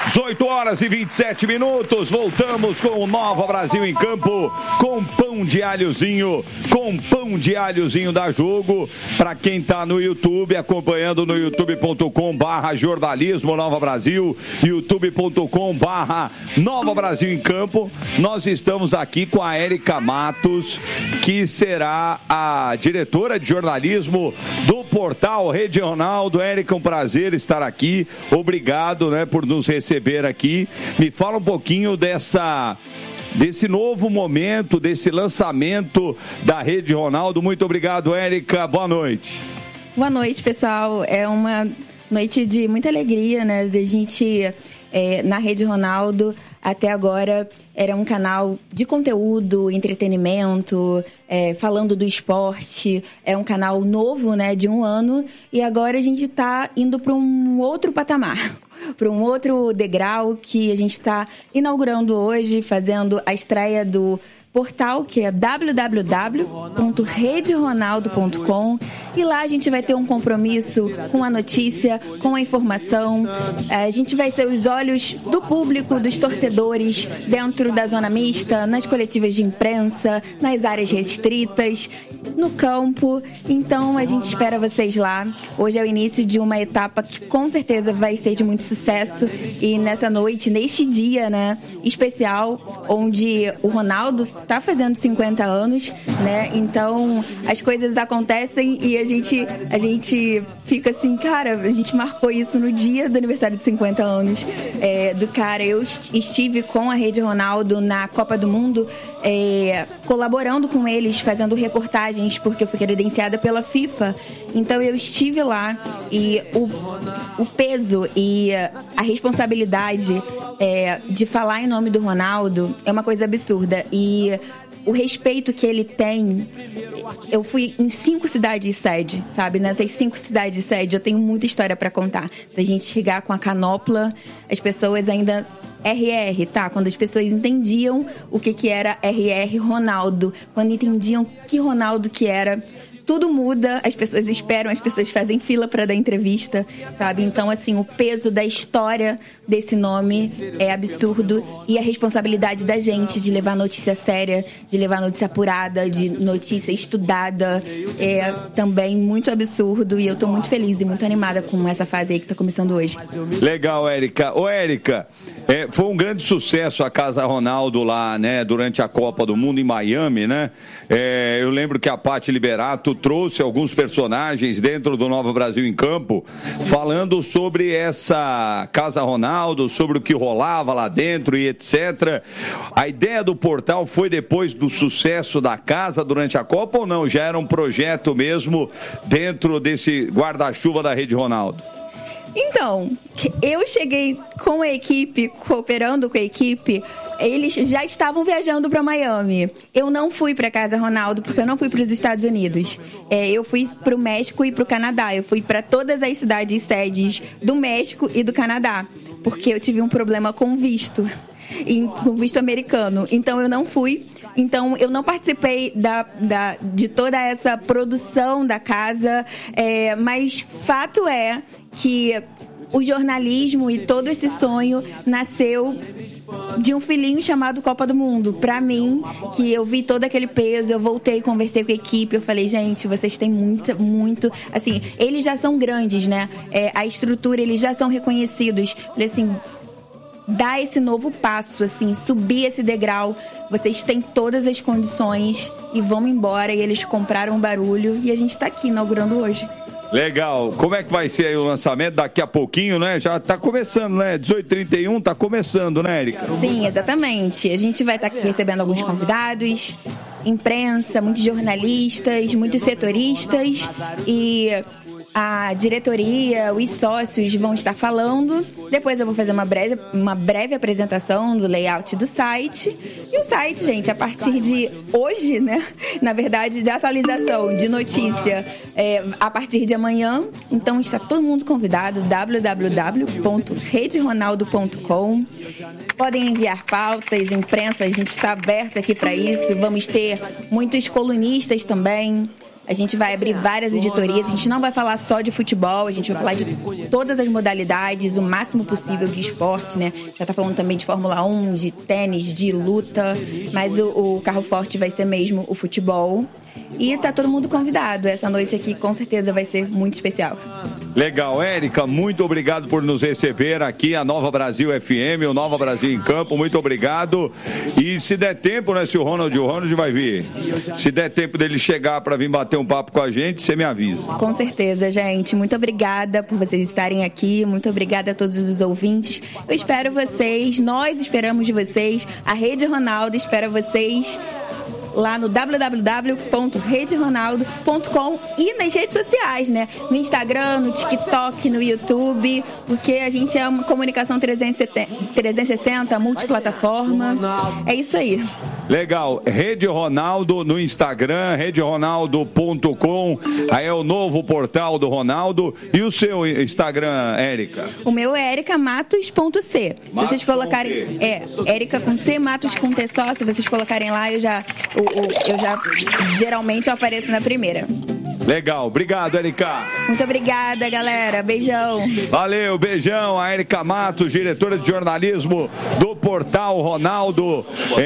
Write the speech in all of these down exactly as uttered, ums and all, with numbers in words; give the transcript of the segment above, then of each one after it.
dezoito horas e vinte e sete minutos, voltamos com o Nova Brasil em Campo, com pão de alhozinho, com pão de alhozinho da Jogo, para quem está no YouTube, acompanhando no youtube ponto com barra jornalismo Nova Brasil, youtube ponto com barra Nova Brasil em Campo, nós estamos aqui com a Érica Matos, que será a diretora de jornalismo do portal Rede Ronaldo. Érica, um prazer estar aqui, obrigado, né, por nos receber receber aqui. Me fala um pouquinho dessa, desse novo momento, desse lançamento da Rede Ronaldo. Muito obrigado, Érica. Boa noite. Boa noite, pessoal. É uma noite de muita alegria, né? Da gente, é, na Rede Ronaldo, até agora era um canal de conteúdo, entretenimento, é, falando do esporte. É um canal novo, né, de um ano. E agora a gente está indo para um outro patamar, para um outro degrau que a gente está inaugurando hoje, fazendo a estreia do portal, que é w w w ponto rede ronaldo ponto com, e lá a gente vai ter um compromisso com a notícia, com a informação. A gente vai ser os olhos do público, dos torcedores, dentro da zona mista, nas coletivas de imprensa, nas áreas restritas, no campo. Então a gente espera vocês lá. Hoje é o início de uma etapa que com certeza vai ser de muito sucesso, e nessa noite, neste dia, né, especial, onde o Ronaldo tá fazendo cinquenta anos, né? Então as coisas acontecem e a gente, a gente fica assim, cara, a gente marcou isso no dia do aniversário de cinquenta anos é, do cara. Eu estive com a Rede Ronaldo na Copa do Mundo, é, colaborando com eles, fazendo reportagens, porque eu fui credenciada pela FIFA. Então eu estive lá e o, o peso e a responsabilidade é, de falar em nome do Ronaldo é uma coisa absurda. E o respeito que ele tem, eu fui em cinco cidades sede, sabe? Nessas cinco cidades sede eu tenho muita história para contar. Da gente chegar com a canopla, as pessoas ainda... R R, tá? Quando as pessoas entendiam o que, que era R R Ronaldo, quando entendiam que Ronaldo que era... Tudo muda, as pessoas esperam, as pessoas fazem fila para dar entrevista, sabe? Então, assim, o peso da história desse nome é absurdo, e a responsabilidade da gente de levar notícia séria, de levar notícia apurada, de notícia estudada, é também muito absurdo, e eu tô muito feliz e muito animada com essa fase aí que tá começando hoje. Legal, Érica. Ô, Érica, é, foi um grande sucesso a Casa Ronaldo lá, né, durante a Copa do Mundo em Miami, né? É, eu lembro que a Paty Liberato trouxe alguns personagens dentro do Nova Brasil em Campo, falando sobre essa Casa Ronaldo, sobre o que rolava lá dentro e etcétera. A ideia do portal foi depois do sucesso da casa durante a Copa ou não? Já era um projeto mesmo dentro desse guarda-chuva da Rede Ronaldo? Então, eu cheguei com a equipe, cooperando com a equipe, eles já estavam viajando para Miami. Eu não fui para Casa Ronaldo porque eu não fui para os Estados Unidos. É, eu fui para o México e para o Canadá. Eu fui para todas as cidades sedes do México e do Canadá, porque eu tive um problema com visto, com visto americano. Então eu não fui. Então, eu não participei da, da, de toda essa produção da casa, é, mas fato é que o jornalismo e todo esse sonho nasceu de um filhinho chamado Copa do Mundo. Para mim, que eu vi todo aquele peso, eu voltei, conversei com a equipe, eu falei, gente, vocês têm muito, muito... Assim, eles já são grandes, né? É, a estrutura, eles já são reconhecidos. Falei assim... dar esse novo passo, assim, subir esse degrau. Vocês têm todas as condições e vamos embora. E eles compraram um barulho e a gente está aqui inaugurando hoje. Legal. Como é que vai ser aí o lançamento? Daqui a pouquinho, né? Já tá começando, né? dezoito e trinta e um tá começando, né, Érica? Sim, exatamente. A gente vai estar aqui recebendo alguns convidados, imprensa, muitos jornalistas, muitos setoristas e... a diretoria, os sócios vão estar falando. Depois eu vou fazer uma breve, uma breve apresentação do layout do site. E o site, gente, a partir de hoje, né? Na verdade, de atualização, de notícia, é, a partir de amanhã. Então, está todo mundo convidado, w w w ponto rede ronaldo ponto com. Podem enviar pautas, imprensa, a gente está aberto aqui para isso. Vamos ter muitos colunistas também. A gente vai abrir várias editorias, a gente não vai falar só de futebol, a gente vai falar de todas as modalidades, o máximo possível de esporte, né? Já tá falando também de Fórmula um, de tênis, de luta, mas o, o carro forte vai ser mesmo o futebol. E tá todo mundo convidado. Essa noite aqui com certeza vai ser muito especial. Legal, Érica, muito obrigado por nos receber aqui, a Nova Brasil F M, o Nova Brasil em Campo, muito obrigado. E se der tempo, né, se o Ronald, o Ronald vai vir, se der tempo dele chegar para vir bater um papo com a gente, você me avisa. Com certeza, gente, muito obrigada por vocês estarem aqui, muito obrigada a todos os ouvintes. Eu espero vocês, nós esperamos de vocês, a Rede Ronaldo espera vocês lá no w w w ponto rede ronaldo ponto com e nas redes sociais, né? No Instagram, no TikTok, no YouTube, porque a gente é uma comunicação trezentos e sessenta, multiplataforma. É isso aí. Legal, Rede Ronaldo no Instagram, rede ronaldo ponto com, aí é o novo portal do Ronaldo. E o seu Instagram, Érica? O meu é erica matos ponto c. Se Matos vocês colocarem, é, Érica com C, Matos com T só, se vocês colocarem lá, eu já, eu, eu já geralmente eu apareço na primeira. Legal, obrigado, Érica. Muito obrigada, galera. Beijão. Valeu, beijão. A Érica Matos, diretora de jornalismo do portal Ronaldo.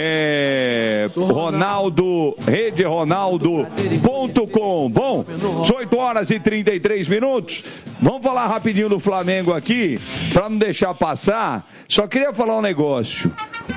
É, Ronaldo, rede ronaldo ponto com. Bom, dezoito horas e trinta e três minutos. Vamos falar rapidinho do Flamengo aqui, para não deixar passar. Só queria falar um negócio.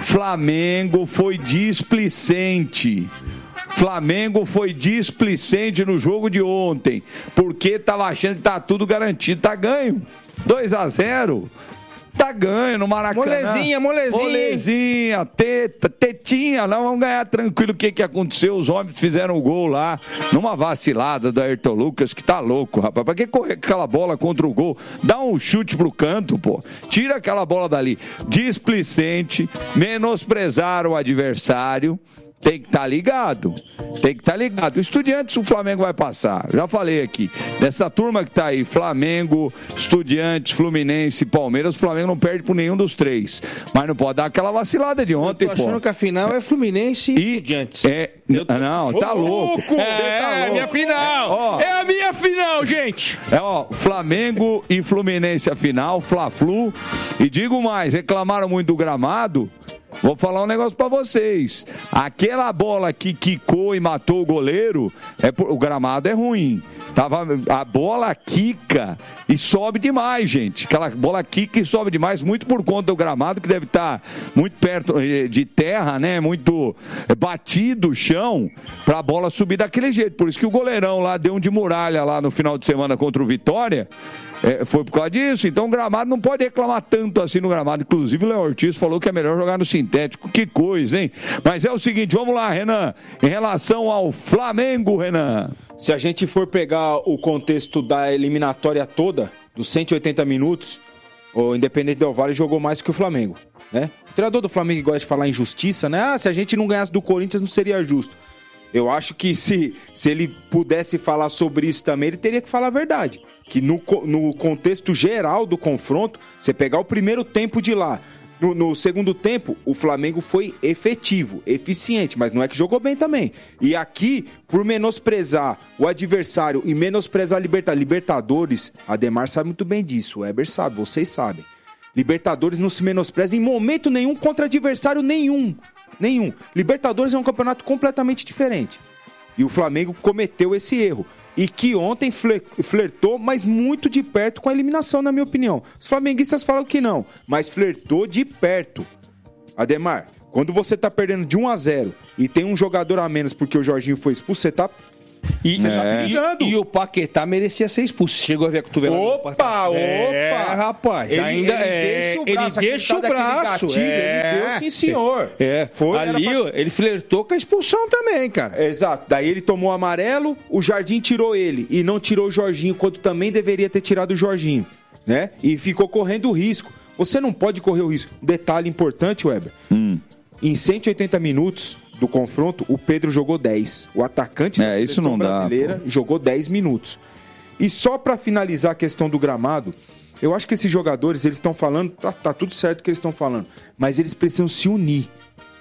Flamengo foi displicente. Flamengo foi displicente no jogo de ontem, porque estava achando que tá tudo garantido, tá ganho, dois a zero, tá ganho no Maracanã. Molezinha, molezinha. Molezinha, teta, tetinha, não, vamos ganhar tranquilo. O que que aconteceu? Os homens fizeram o gol lá, numa vacilada do Ayrton Lucas, que tá louco, rapaz, pra que correr aquela bola contra o gol? Dá um chute pro canto, pô, tira aquela bola dali. Displicente, menosprezar o adversário. Tem que estar tá ligado, tem que estar tá ligado. O Estudiantes, o Flamengo vai passar, já falei aqui. Dessa turma que está aí, Flamengo, Estudiantes, Fluminense, Palmeiras, o Flamengo não perde por nenhum dos três. Mas não pode dar aquela vacilada de ontem, pô. Eu tô achando pô. que a final é Fluminense e, e Estudiantes. É, tô... Não, tá louco. É, tá louco. É a minha final, ó, é a minha final, gente. É, ó, Flamengo e Fluminense a final, Fla-Flu. E digo mais, reclamaram muito do gramado. Vou falar um negócio pra vocês. Aquela bola que quicou e matou o goleiro, é por... o gramado é ruim. Tava... A bola quica e sobe demais, gente. Aquela bola quica e sobe demais, muito por conta do gramado, que deve estar muito perto de terra, né? Muito batido o chão, pra bola subir daquele jeito. Por isso que o goleirão lá deu um de muralha lá no final de semana contra o Vitória. É, foi por causa disso. Então o gramado não pode reclamar tanto assim no gramado. Inclusive o Léo Ortiz falou que é melhor jogar no sintético. Que coisa, hein? Mas é o seguinte, vamos lá, Renan. Em relação ao Flamengo, Renan. Se a gente for pegar o contexto da eliminatória toda, dos cento e oitenta minutos, o Independente Del Valle jogou mais que o Flamengo, né? O treinador do Flamengo gosta de falar em justiça, né? Ah, se a gente não ganhasse do Corinthians não seria justo. Eu acho que se, se ele pudesse falar sobre isso também, ele teria que falar a verdade. Que no, no contexto geral do confronto, você pegar o primeiro tempo de lá, no, no segundo tempo, o Flamengo foi efetivo, eficiente, mas não é que jogou bem também. E aqui, por menosprezar o adversário e menosprezar a Liberta, Libertadores, Ademar sabe muito bem disso, o Weber sabe, vocês sabem. Libertadores não se menospreza em momento nenhum contra adversário nenhum. Nenhum. Libertadores é um campeonato completamente diferente. E o Flamengo cometeu esse erro. E que ontem flertou, mas muito de perto com a eliminação, na minha opinião. Os flamenguistas falam que não, mas flertou de perto. Ademar, quando você tá perdendo de um a zero e tem um jogador a menos porque o Jorginho foi expulso, você tá... E, é. e, e o Paquetá merecia ser expulso. Chegou a ver a cotovela. Opa, opa! É, rapaz, ele, ainda ele é, deixa o braço. Ele deixa o braço. Gatilho, é, ele deu, sim, senhor. É, foi. Ali pra... ele flertou com a expulsão também, cara. Exato. Daí ele tomou amarelo, o Jardim tirou ele e não tirou o Jorginho, quando também deveria ter tirado o Jorginho, né? E ficou correndo o risco. Você não pode correr o risco. Detalhe importante, Weber. Hum. Em cento e oitenta minutos do confronto, o Pedro jogou dez. O atacante é, da seleção brasileira dá, jogou dez minutos. E só para finalizar a questão do gramado, eu acho que esses jogadores, eles estão falando, tá, tá tudo certo que eles estão falando, mas eles precisam se unir.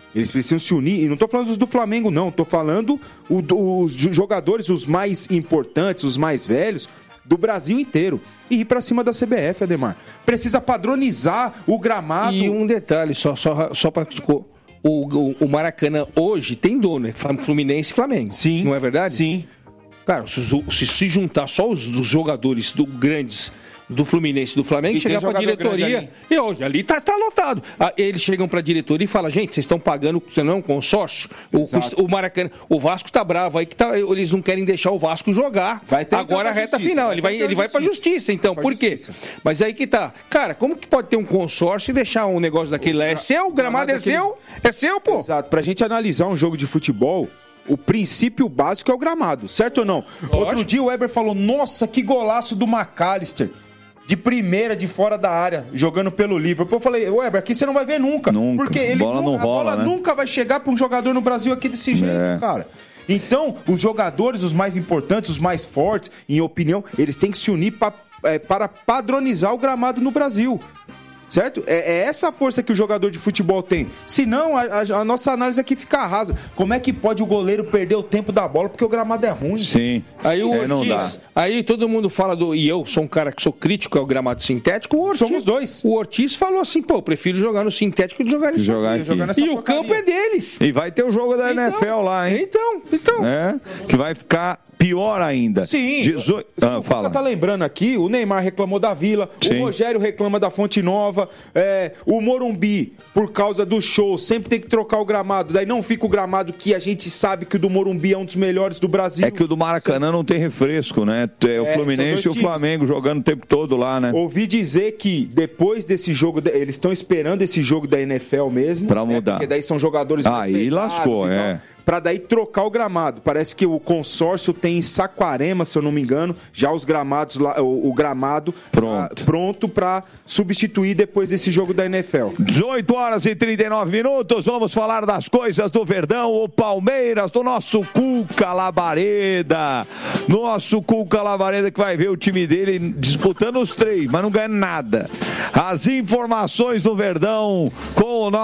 Eles precisam se unir, e não tô falando dos do Flamengo, não. Tô falando o, os jogadores, os mais importantes, os mais velhos, do Brasil inteiro. E ir pra cima da C B F, Ademar. Precisa padronizar o gramado. E um detalhe, só, só, só pra... O, o, o Maracanã hoje tem dono, é Fluminense e Flamengo. Sim. Não é verdade? Sim. Cara, se, se, se juntar só os, os jogadores do grandes do Fluminense e do Flamengo, e chegar pra diretoria ali. e hoje ali tá, tá lotado. Ah, eles chegam pra diretoria e falam, gente, vocês estão pagando, você não é um consórcio? O, o Maracanã, o Vasco tá bravo aí que tá, eles não querem deixar o Vasco jogar. Vai ter agora a reta justiça, final, vai ele vai, ele vai pra justiça, então, pra por justiça. quê? Mas aí que tá. Cara, como que pode ter um consórcio e deixar um negócio daquele lá? É seu, o gramado é daquele... seu? É seu, pô. Exato, pra gente analisar um jogo de futebol, o princípio básico é o gramado, certo ou não? Lógico. Outro dia o Weber falou, nossa, que golaço do McAllister. De primeira, de fora da área, jogando pelo Liverpool. Eu falei, Weber, aqui você não vai ver nunca. Nunca. Porque ele bola nunca, não a rola, bola né? nunca vai chegar para um jogador no Brasil aqui desse jeito, é. cara. Então, os jogadores, os mais importantes, os mais fortes, em opinião, eles têm que se unir pra, é, para padronizar o gramado no Brasil. Certo? É, é essa a força que o jogador de futebol tem. Senão, a, a, a nossa análise aqui fica rasa. Como é que pode o goleiro perder o tempo da bola porque o gramado é ruim? Sim. Aí o é, Ortiz, não dá. Aí todo mundo fala do... E eu sou um cara que sou crítico ao gramado sintético. O Ortiz, Somos dois. O Ortiz falou assim, pô, eu prefiro jogar no sintético do que jogar nisso. Jogar aqui. Jogar nessa E porcaria. o campo é deles. E vai ter o jogo da então, N F L lá, hein? Então, então. É, que vai ficar pior ainda. Sim. dezoito... Ah, o fala. Cuca tá lembrando aqui, o Neymar reclamou da Vila, Sim. o Rogério reclama da Fonte Nova, é, o Morumbi, por causa do show, sempre tem que trocar o gramado, daí não fica o gramado que a gente sabe que o do Morumbi é um dos melhores do Brasil. É que o do Maracanã não tem refresco, né? É o É, Fluminense e o times. Flamengo jogando o tempo todo lá, né? Ouvi dizer que depois desse jogo, eles estão esperando esse jogo da N F L mesmo. Pra né, mudar. Porque daí são jogadores mais Aí pesados lascou, e tal, é. Pra daí trocar o gramado. Parece que o consórcio tem em Saquarema, se eu não me engano, já os gramados lá, o, o gramado Pronto. ah, pronto pra substituir depois desse jogo da N F L. dezoito horas e trinta e nove minutos, vamos falar das coisas do Verdão, o Palmeiras, do nosso Cuca Labareda. Nosso Cuca Labareda que vai ver o time dele disputando os três, mas não ganha nada. As informações do Verdão com o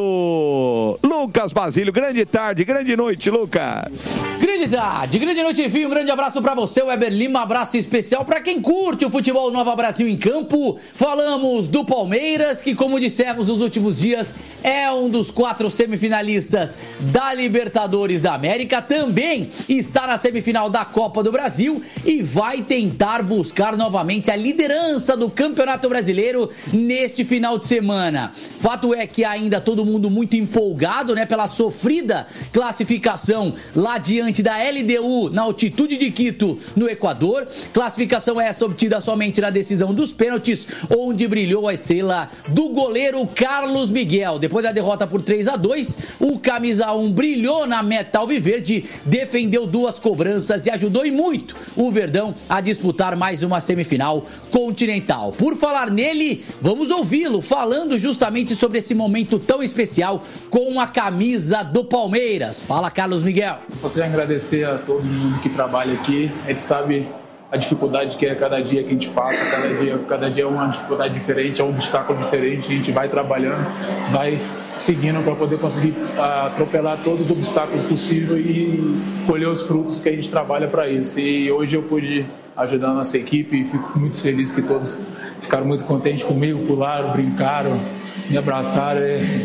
nosso Lucas Basílio. Grande tarde, grande noite, Lucas. Grande tarde, grande noite, enfim, um grande abraço pra você, Weber Lima, abraço especial pra quem curte o futebol Nova Brasil em campo. Falamos do Palmeiras, que como dissemos nos últimos dias, é um dos quatro semifinalistas da Libertadores da América, também está na semifinal da Copa do Brasil e vai tentar buscar novamente a liderança do Campeonato Brasileiro neste final de semana. Fato é que ainda todo mundo muito empolgado, né, pela sofrida classificação lá diante da L D U na altitude de Quito, no Equador. Classificação essa obtida somente na decisão dos pênaltis, onde brilhou a estrela do goleiro Carlos Miguel. Depois da derrota por três a dois, o camisa um brilhou na meta alviverde, defendeu duas cobranças e ajudou e muito o Verdão a disputar mais uma semifinal continental. Por falar nele, vamos ouvi-lo falando justamente sobre esse momento tão especial com a camisa do Palmeiras. Fala, Carlos Miguel. Só queria agradecer a todo mundo que trabalha aqui. A gente sabe a dificuldade que é cada dia que a gente passa, cada dia, cada dia é uma dificuldade diferente, é um obstáculo diferente. A gente vai trabalhando, vai seguindo para poder conseguir atropelar todos os obstáculos possíveis e colher os frutos que a gente trabalha para isso. E hoje eu pude ajudar a nossa equipe e fico muito feliz que todos ficaram muito contentes comigo, pularam, brincaram, me abraçaram.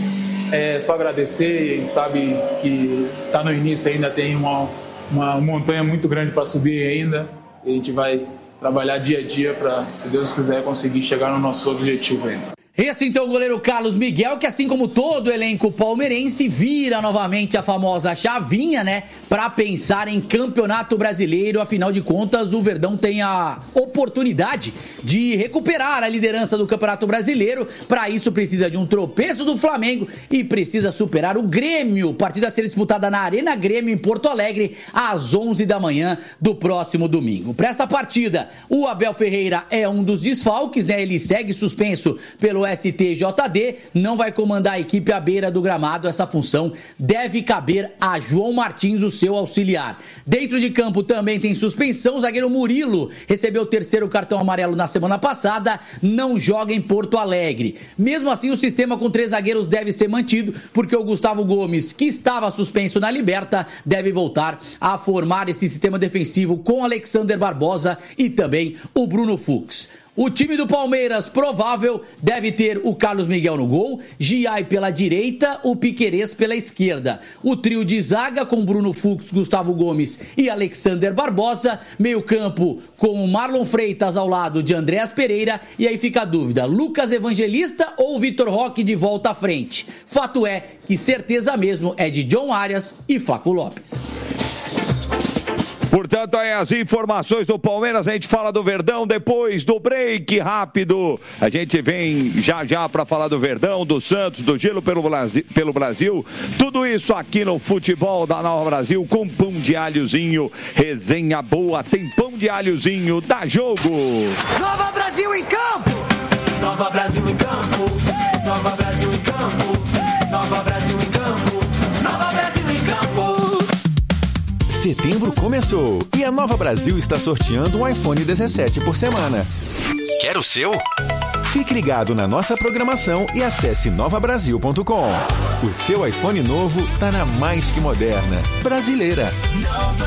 É, é só agradecer, e sabe que está no início, ainda tem uma, uma montanha muito grande para subir ainda. E a gente vai trabalhar dia a dia para, se Deus quiser, conseguir chegar no nosso objetivo ainda. Esse então o goleiro Carlos Miguel, que assim como todo o elenco palmeirense, vira novamente a famosa chavinha, né? Pra pensar em Campeonato Brasileiro. Afinal de contas, o Verdão tem a oportunidade de recuperar a liderança do Campeonato Brasileiro. Para isso precisa de um tropeço do Flamengo e precisa superar o Grêmio. Partida a ser disputada na Arena Grêmio em Porto Alegre às onze da manhã do próximo domingo. Para essa partida, o Abel Ferreira é um dos desfalques, né? Ele segue suspenso pelo S T J D, não vai comandar a equipe à beira do gramado. Essa função deve caber a João Martins, o seu auxiliar. Dentro de campo também tem suspensão. O zagueiro Murilo recebeu o terceiro cartão amarelo na semana passada, não joga em Porto Alegre. Mesmo assim, o sistema com três zagueiros deve ser mantido, porque o Gustavo Gomes, que estava suspenso na Liberta, deve voltar a formar esse sistema defensivo com Alexander Barbosa e também o Bruno Fux. O time do Palmeiras, provável, deve ter o Carlos Miguel no gol, Giai pela direita, o Piquerez pela esquerda. O trio de zaga com Bruno Fux, Gustavo Gomes e Alexander Barbosa. Meio campo com Marlon Freitas ao lado de Andréas Pereira. E aí fica a dúvida, Lucas Evangelista ou Vitor Roque de volta à frente? Fato é que certeza mesmo é de John Arias e Flaco Lopes. Portanto, aí as informações do Palmeiras, a gente fala do Verdão depois do break rápido. A gente vem já já para falar do Verdão, do Santos, do Gelo pelo Brasil, pelo Brasil. Tudo isso aqui no Futebol da Nova Brasil com pão de alhozinho. Resenha boa, tem pão de alhozinho, dá jogo. Nova Brasil em campo! Nova Brasil em campo! Nova Brasil em campo! Nova Brasil em campo! Nova Brasil em campo! Setembro começou e a Nova Brasil está sorteando um iPhone dezessete por semana. Quer o seu? Fique ligado na nossa programação e acesse nova brasil ponto com. O seu iPhone novo está na mais que moderna brasileira.